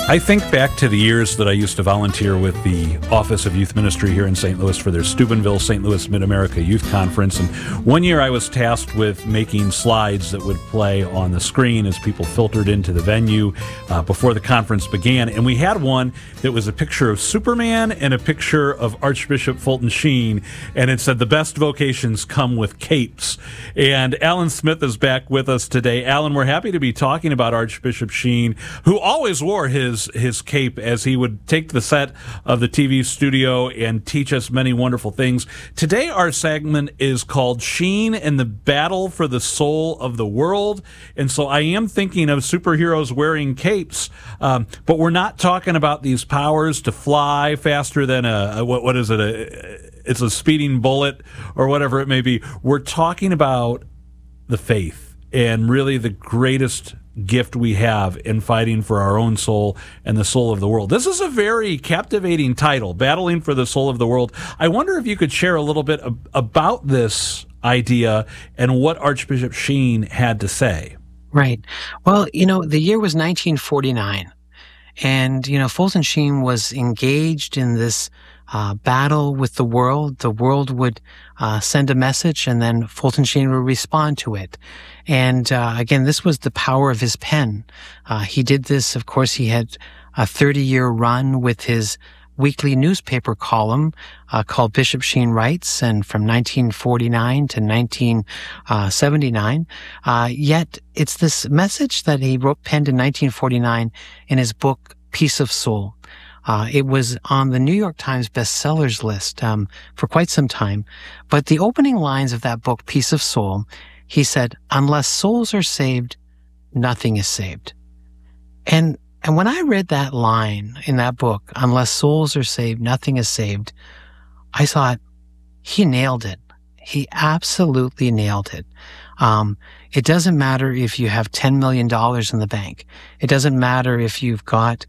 I think back to the years that I used to volunteer with the Office of Youth Ministry here in St. Louis for their Steubenville St. Louis Mid-America Youth Conference. And one year I was tasked with making slides that would play on the screen as people filtered into the venue before the conference began. And we had one that was a picture of Superman and a picture of Archbishop Fulton Sheen. And it said, "The best vocations come with capes." And Alan Smith is back with us today. Alan, we're happy to be talking about Archbishop Sheen, who always wore his cape as he would take the set of the TV studio and teach us many wonderful things. Today our segment is called Sheen and the Battle for the Soul of the World. And so I am thinking of superheroes wearing capes, but we're not talking about these powers to fly faster than what is it? It's a speeding bullet or whatever it may be. We're talking about the faith and really the greatest gift we have in fighting for our own soul and the soul of the world. This is a very captivating title, Battling for the Soul of the World. I wonder if you could share a little bit about this idea and what Archbishop Sheen had to say. Right. Well, the year was 1949, and, Fulton Sheen was engaged in this battle with the world. The world would send a message, and then Fulton Sheen would respond to it. And again, this was the power of his pen. He did this, of course, he had a 30-year run with his weekly newspaper column called Bishop Sheen Writes, and from 1949 to 1979. Yet it's this message that he penned in 1949 in his book, Peace of Soul. It was on the New York Times bestsellers list for quite some time. But the opening lines of that book, Peace of Soul, he said, "Unless souls are saved, nothing is saved." And when I read that line in that book, "Unless souls are saved, nothing is saved," I thought, he nailed it. He absolutely nailed it. It doesn't matter if you have $10 million in the bank. It doesn't matter if you've got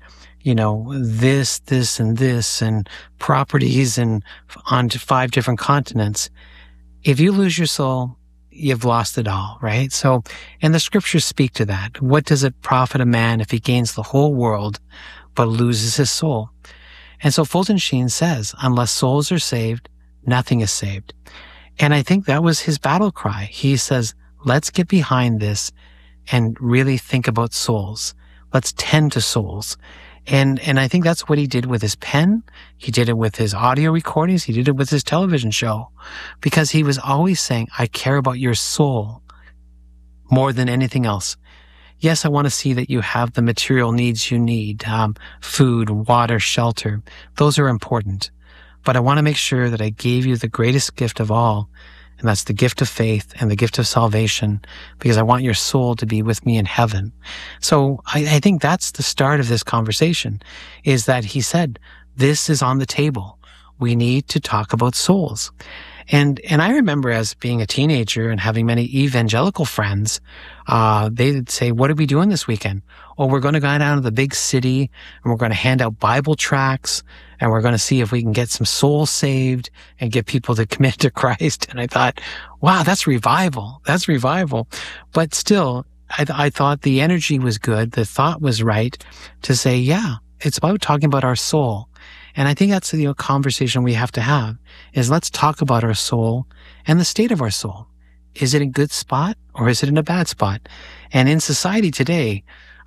this, and this, and properties and onto 5 different continents. If you lose your soul, you've lost it all, right? So, and the scriptures speak to that. What does it profit a man if he gains the whole world but loses his soul? And so Fulton Sheen says, unless souls are saved, nothing is saved. And I think that was his battle cry. He says, let's get behind this and really think about souls. Let's tend to souls. And I think that's what he did with his pen. He did it with his audio recordings. He did it with his television show, because he was always saying, I care about your soul more than anything else. Yes, I want to see that you have the material needs you need, food, water, shelter. Those are important. But I want to make sure that I gave you the greatest gift of all, and that's the gift of faith and the gift of salvation, because I want your soul to be with me in heaven. So I think that's the start of this conversation, is that he said, this is on the table. We need to talk about souls. And I remember as being a teenager and having many evangelical friends, they'd say, what are we doing this weekend? Oh, we're going to go down to the big city and we're going to hand out Bible tracts and we're going to see if we can get some souls saved and get people to commit to Christ. And I thought, wow, that's revival. That's revival. But still, I thought the energy was good. The thought was right to say, yeah, it's about talking about our soul. And I think that's the conversation we have to have, is let's talk about our soul and the state of our soul. Is it in a good spot or is it in a bad spot? And in society today,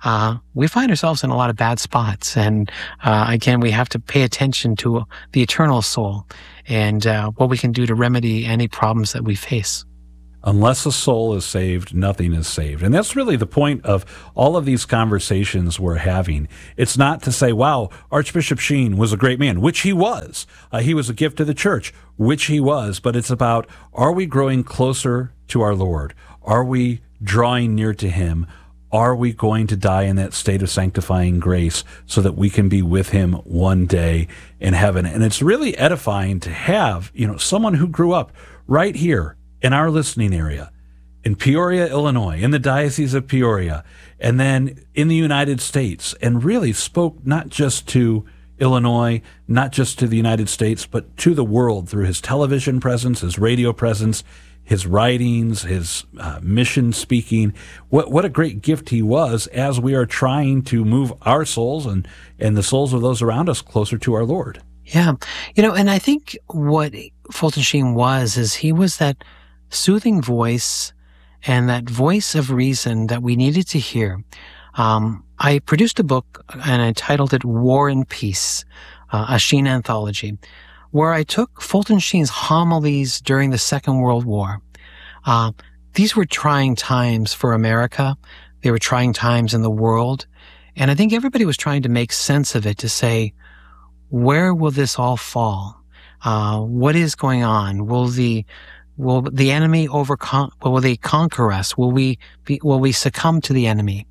we find ourselves in a lot of bad spots. And again, we have to pay attention to the eternal soul and what we can do to remedy any problems that we face. Unless a soul is saved, nothing is saved. And that's really the point of all of these conversations we're having. It's not to say, wow, Archbishop Sheen was a great man, which he was. He was a gift to the church, which he was. But it's about, are we growing closer to our Lord? Are we drawing near to him? Are we going to die in that state of sanctifying grace so that we can be with him one day in heaven? And it's really edifying to have, someone who grew up right here in our listening area, in Peoria, Illinois, in the Diocese of Peoria, and then in the United States, and really spoke not just to Illinois, not just to the United States, but to the world through his television presence, his radio presence, his writings, his mission speaking. What a great gift he was as we are trying to move our souls and the souls of those around us closer to our Lord. Yeah. And I think what Fulton Sheen is he was that soothing voice and that voice of reason that we needed to hear. I produced a book and I titled it War and Peace, a Sheen anthology, where I took Fulton Sheen's homilies during the Second World War. These were trying times for America. They were trying times in the world. And I think everybody was trying to make sense of it, to say, where will this all fall? What is going on? Will the enemy will they conquer us? Will we succumb to the enemy?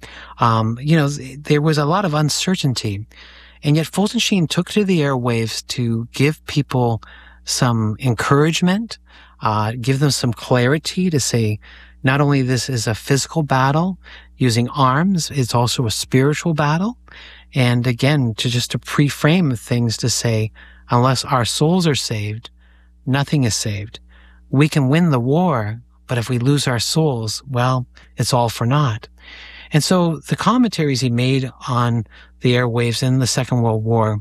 There was a lot of uncertainty. And yet Fulton Sheen took to the airwaves to give people some encouragement, give them some clarity, to say, not only this is a physical battle using arms, it's also a spiritual battle. And again, to pre-frame things, to say, unless our souls are saved, nothing is saved. We can win the war, but if we lose our souls, well, it's all for naught. And so the commentaries he made on the airwaves in the Second World War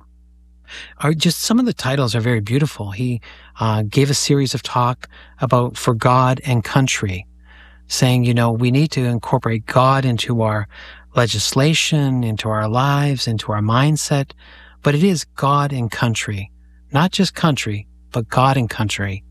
are just, some of the titles are very beautiful. He gave a series of talk about For God and Country, saying, we need to incorporate God into our legislation, into our lives, into our mindset, but it is God and country, not just country, but God and country.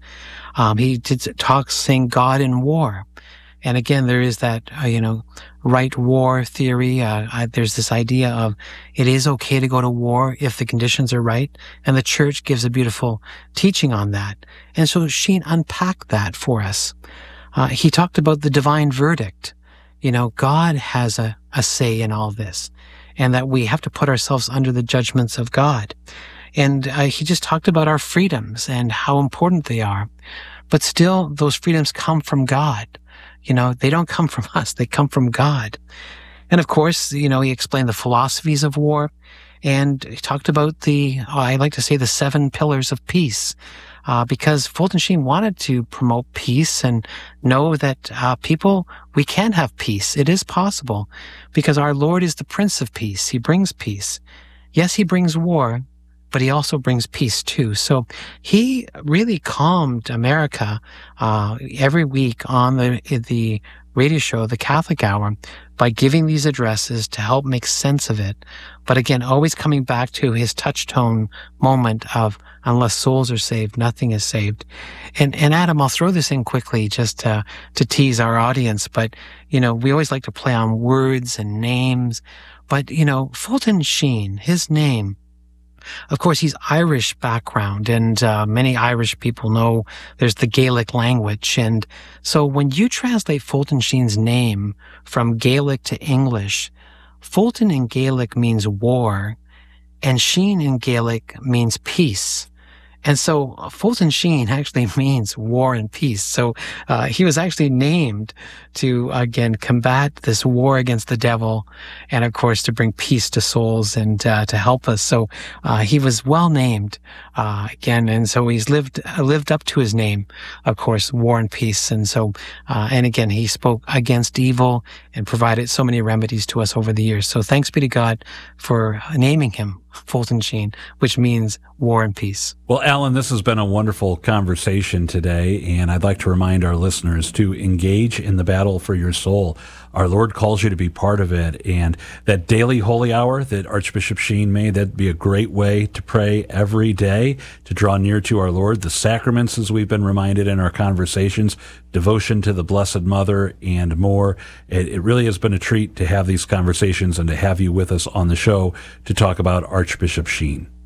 He did talks saying God in war. And again, there is that, right war theory. There's this idea of it is okay to go to war if the conditions are right. And the church gives a beautiful teaching on that. And so Sheen unpacked that for us. He talked about the divine verdict. God has a say in all this, and that we have to put ourselves under the judgments of God. And he just talked about our freedoms and how important they are. But still, those freedoms come from God. They don't come from us. They come from God. And of course, he explained the philosophies of war, and he talked about I like to say, the 7 pillars of peace. Because Fulton Sheen wanted to promote peace and know that we can have peace. It is possible, because our Lord is the Prince of Peace. He brings peace. Yes, he brings war, but he also brings peace too. So he really calmed America every week on the radio show, The Catholic Hour, by giving these addresses to help make sense of it. But again, always coming back to his touchstone moment of, unless souls are saved, nothing is saved. And Adam, I'll throw this in quickly just to tease our audience. But, we always like to play on words and names. But, Fulton Sheen, his name, of course, he's Irish background, and many Irish people know there's the Gaelic language. And so when you translate Fulton Sheen's name from Gaelic to English, Fulton in Gaelic means war, and Sheen in Gaelic means peace. And so Fulton Sheen actually means war and peace. So he was actually named to, again, combat this war against the devil, and of course to bring peace to souls and to help us. So he was well named again, and so he's lived up to his name, of course, war and peace. And so and again, he spoke against evil and provided so many remedies to us over the years. So thanks be to God for naming him Fulton Sheen, which means war and peace. Well, Alan, this has been a wonderful conversation today, and I'd like to remind our listeners to engage in the battle for your soul. Our Lord calls you to be part of it, and that daily holy hour that Archbishop Sheen made, that'd be a great way to pray every day, to draw near to our Lord. The sacraments, as we've been reminded in our conversations, devotion to the Blessed Mother, and more. It really has been a treat to have these conversations and to have you with us on the show to talk about Archbishop Sheen.